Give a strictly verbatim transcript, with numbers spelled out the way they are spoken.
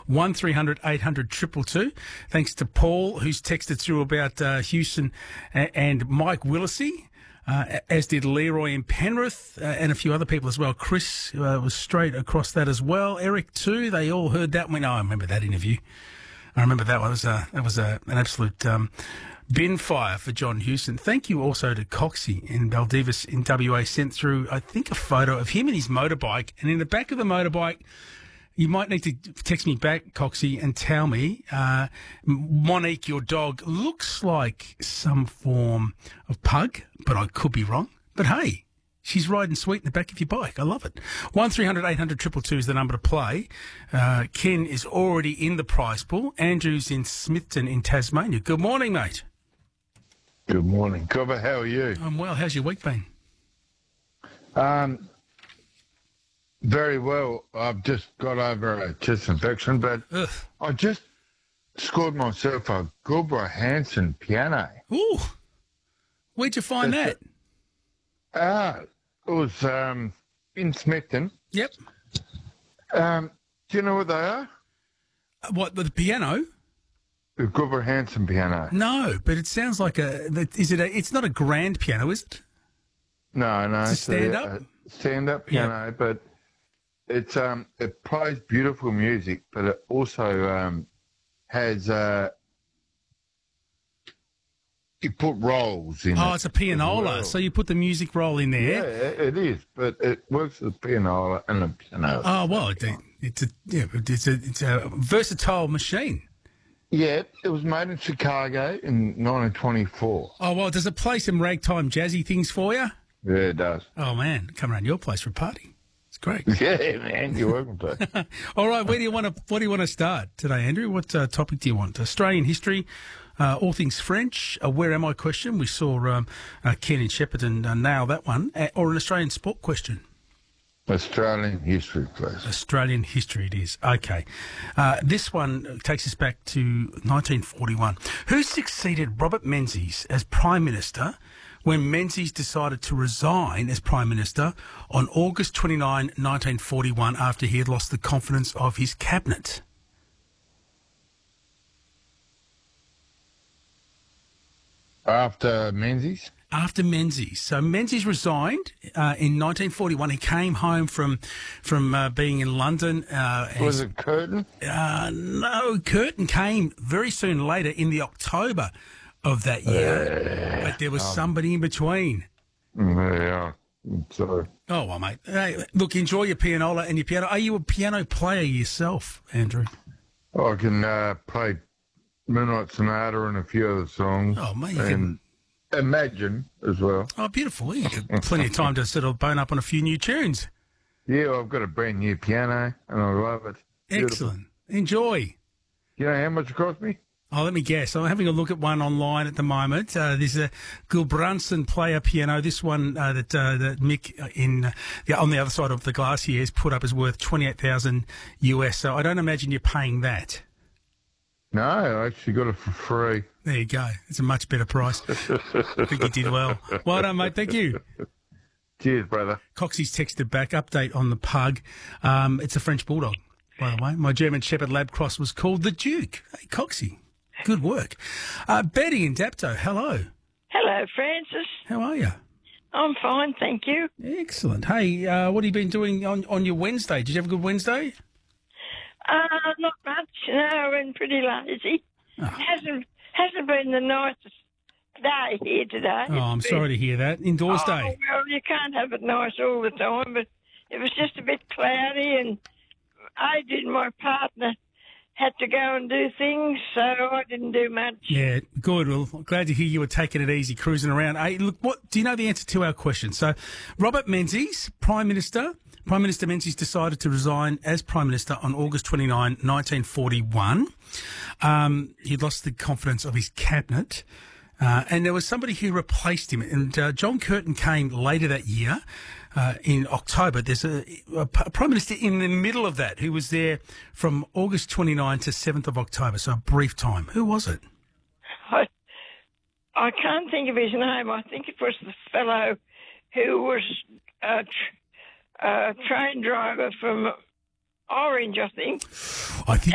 one three hundred eight hundred two two two. Thanks to Paul, who's texted through about uh, Houston and, and Mike Willisey. Uh, as did Leroy in Penrith uh, and a few other people as well. Chris uh, was straight across that as well. Eric too. They all heard that one. Oh, I remember that interview. I remember that one. It was, uh, that was uh, an absolute um, bin fire for John Houston. Thank you also to Coxie in Baldivis in W A. Sent through, I think, a photo of him and his motorbike. And in the back of the motorbike, you might need to text me back, Coxie, and tell me, uh, Monique, your dog, looks like some form of pug, but I could be wrong. But hey, she's riding sweet in the back of your bike. I love it. one three hundred eight hundred two two two is the number to play. Uh, Ken is already in the prize pool. Andrew's in Smithton in Tasmania. Good morning, mate. Good morning. Cover, how are you? I'm well. How's your week been? Um... Very well. I've just got over a chest infection, but Ugh. I just scored myself a Gilbert Hansen piano. Ooh. Where'd you find It's that? Ah, it was um, in Smithton. Yep. Um, do you know what they are? Uh, what, the piano? The Gilbert Hansen piano. No, but it sounds like a... Is it a... It's not a grand piano, is it? No, no. It's a stand-up? A stand-up piano, yep. But... It's um it plays beautiful music, but it also um has uh you put rolls in. Oh, it it's a pianola, well. So you put the music roll in there. Yeah, it is, but it works with a pianola and a piano. Oh well, it, it's a yeah, it's a it's a versatile machine. Yeah, it was made in Chicago in nineteen twenty-four. Oh well, does it play some ragtime jazzy things for you? Yeah, it does. Oh man, come around your place for a party. Great. Yeah, man, you're welcome to. All right, where do you want to? What do you want to start today, Andrew? What uh, topic do you want? Australian history, uh, all things French. A where am I question? We saw um, uh, Ken and Shepparton uh, nail that one, uh, or an Australian sport question. Australian history, please. Australian history, it is. Okay, uh, this one takes us back to nineteen forty-one. Who succeeded Robert Menzies as Prime Minister when Menzies decided to resign as Prime Minister on August twenty-ninth, nineteen forty-one, after he had lost the confidence of his cabinet? After Menzies? After Menzies. So Menzies resigned uh, in nineteen forty-one. He came home from from uh, being in London. Uh, Was it Curtin? Uh, no, Curtin came very soon later in the October of that year, uh, but there was um, somebody in between. Yeah, so. Oh, well, mate. Hey, look, enjoy your pianola and your piano. Are you a piano player yourself, Andrew? I can uh, play Midnight Sonata and a few other songs. Oh, mate. You and can... Imagine as well. Oh, beautiful. You got plenty of time to sort of bone up on a few new tunes. Yeah, I've got a brand new piano and I love it. Excellent. Beautiful. Enjoy. You know how much it cost me? Oh, let me guess. I'm having a look at one online at the moment. Uh, there's a Gulbranson player piano. This one uh, that uh, that Mick in uh, yeah, on the other side of the glass here has put up is worth twenty-eight thousand U S. So I don't imagine you're paying that. No, I actually got it for free. There you go. It's a much better price. I think you did well. Well done, mate. Thank you. Cheers, brother. Coxie's texted back. Update on the pug. Um, it's a French bulldog, by the way. My German Shepherd Lab cross was called the Duke. Hey, Coxie. Good work. Uh, Betty in Dapto, hello. Hello, Francis. How are you? I'm fine, thank you. Excellent. Hey, uh, what have you been doing on, on your Wednesday? Did you have a good Wednesday? Uh, not much. No, I've been pretty lazy. Oh. hasn't hasn't been the nicest day here today. Oh, I'm been, sorry to hear that. Indoors oh, day. Well, you can't have it nice all the time, but it was just a bit cloudy, and I did my partner had to go and do things, so I didn't do much. Yeah, good. Well, glad to hear you were taking it easy, cruising around. Hey, look, what do you know the answer to our question? So, Robert Menzies, Prime Minister, Prime Minister Menzies decided to resign as Prime Minister on August twenty-ninth, nineteen forty-one. Um, he lost the confidence of his cabinet. Uh, and there was somebody who replaced him. And uh, John Curtin came later that year, uh, in October. There's a, a Prime Minister in the middle of that who was there from August twenty-ninth to seventh of October, so a brief time. Who was it? I, I can't think of his name. I think it was the fellow who was a, tr- a train driver from Orange, I think. I think